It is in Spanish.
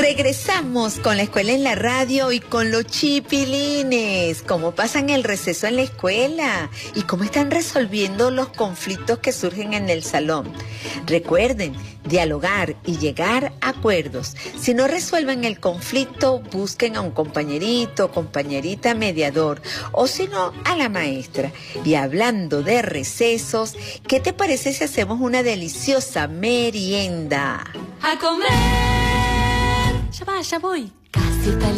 Regresamos con la escuela en la radio y con los chipilines. ¿Cómo pasan el receso en la escuela? ¿Y cómo están resolviendo los conflictos que surgen en el salón? Recuerden, dialogar y llegar a acuerdos. Si no resuelven el conflicto, busquen a un compañerito, compañerita mediador, o si no, a la maestra. Y hablando de recesos, ¿qué te parece si hacemos una deliciosa merienda? A comer. Ya va, ya voy. Casi está